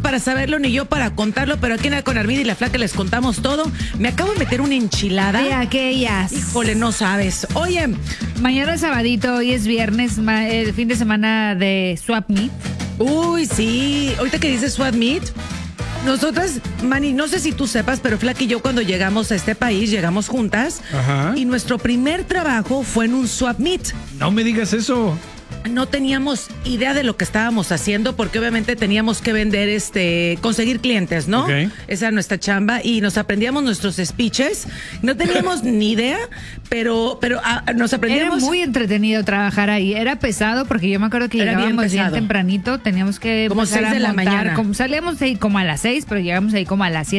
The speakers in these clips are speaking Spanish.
para saberlo ni yo para contarlo, pero aquí en Con Armida y la Flaca les contamos todo. Me acabo de meter una enchilada. De aquellas. Híjole, no sabes. Oye, mañana es sabadito, hoy es viernes, el fin de semana de Swap Meet. Uy, sí. Ahorita que dices Swap Meet, nosotras, Manny, no sé si tú sepas, pero Flaca y yo cuando llegamos a este país, llegamos juntas. Ajá. Y nuestro primer trabajo fue en un Swap Meet. No me digas eso. No teníamos idea de lo que estábamos haciendo porque obviamente teníamos que vender, conseguir clientes, ¿no? Ok. Esa era nuestra chamba y nos aprendíamos nuestros speeches. No teníamos ni idea, pero nos aprendíamos. Era muy entretenido trabajar ahí. Era pesado porque yo me acuerdo que Era bien llegábamos bien pesado. tempranito. Teníamos que Como empezar 6 de a la montar. mañana. Salíamos ahí como a las 6, pero llegamos ahí como a las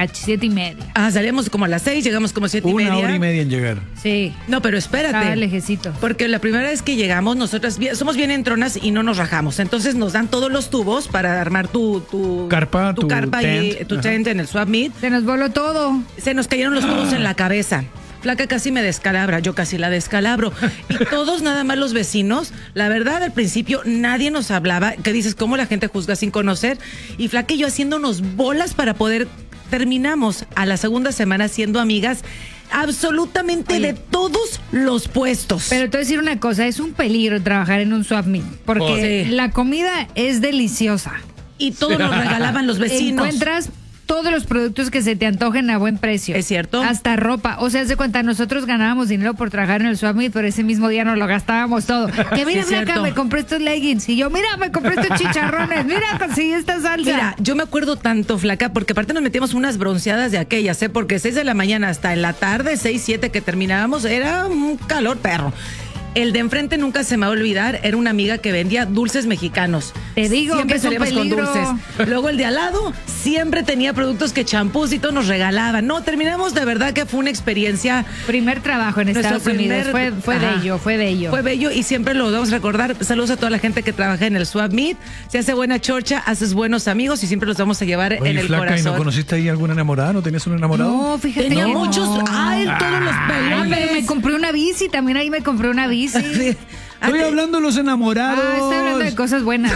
7:30. Salíamos como a las 6, llegamos como 7:30. Una hora y media en llegar. Sí. No, pero espérate. Estaba lejecito. Porque la primera vez que llegamos, nosotras somos bien entronas y no nos rajamos. Entonces nos dan todos los tubos para armar tu Carpa, tu tu carpa y tent. tu Ajá. tent en el Swap Meet. Se nos voló todo. Se nos cayeron los tubos en la cabeza. Flaca casi me descalabra, yo casi la descalabro. Y todos, nada más los vecinos, la verdad, al principio nadie nos hablaba. Que dices, ¿cómo la gente juzga sin conocer? Y Flaca y yo haciéndonos bolas para poder. Terminamos a la segunda semana siendo amigas absolutamente Oye. de todos los puestos. Pero te voy a decir una cosa, es un peligro trabajar en un Swap Meet, porque Sí. la comida es deliciosa. Y todos nos regalaban los vecinos. Encuentras todos los productos que se te antojen a buen precio. ¿Es cierto? Hasta ropa. O sea, haz de cuenta, nosotros ganábamos dinero por trabajar en el Swap Meet, pero ese mismo día nos lo gastábamos todo. Que mira, es Blanca, cierto. me compré estos leggings. Y yo, mira, me compré estos chicharrones. Mira, conseguí esta salsa. Mira, yo me acuerdo tanto, Flaca, porque aparte nos metíamos unas bronceadas de aquellas, porque 6 de la mañana hasta en la tarde, 6, 7 que terminábamos, era un calor perro. El de enfrente nunca se me va a olvidar, era una amiga que vendía dulces mexicanos. Te digo Siempre que es un salíamos con peligro. dulces. Luego el de al lado siempre tenía productos que champús y todo nos regalaban. No, terminamos de verdad que fue una experiencia. Primer trabajo en Nuestro Estados Unidos. Fue Ajá. bello, fue bello. Fue bello y siempre lo vamos a recordar. Saludos a toda la gente que trabaja en el Swap Meet. Se hace buena chorcha, haces buenos amigos y siempre los vamos a llevar Oye, en el Flaca, ¿y corazón. no conociste ahí alguna enamorada? ¿No tenías un enamorado? No, fíjate. Tenía que muchos. no. Ay, todos los Ay, pero me pelones. compré una bici, también ahí me compré una bici. Estoy hablando de los enamorados. Estoy hablando de cosas buenas.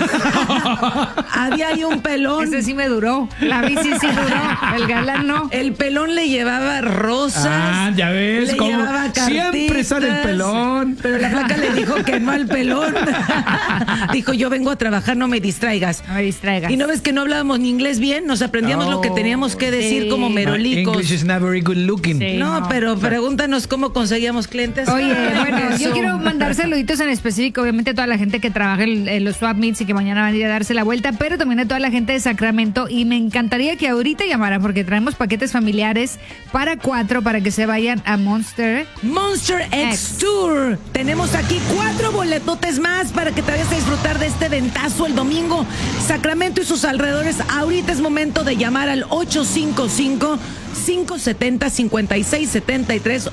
Había ahí un pelón. Ese sí me duró. La bici sí duró. El galán no. El pelón le llevaba rosas. Ah, ya ves, le como llevaba siempre cartitas, sale el pelón. Pero la Flaca le dijo que no al pelón. Dijo, yo vengo a trabajar, no me distraigas. No me distraigas. Y no ves que no hablábamos ni inglés bien, nos aprendíamos lo que teníamos que decir sí. como merolicos. English is not very good looking. Sí. No, no. pero pregúntanos cómo conseguíamos clientes. Oye, bueno, yo Eso. quiero mandar saluditos en específico, obviamente a toda la gente que trabaja en los Swap Meets y que mañana van a ir a darse la vuelta, pero también a toda la gente de Sacramento, y me encantaría que ahorita llamaran porque traemos paquetes familiares para 4 para que se vayan a Monster. Monster X Tour. Tenemos aquí 4 boletotes más para que te vayas a disfrutar de este eventazo el domingo. Sacramento y sus alrededores. Ahorita es momento de llamar al 855-570-5673.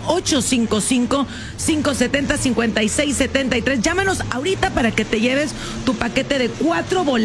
855-570-5673. Llámanos ahorita para que te lleves tu paquete de 4 boletos.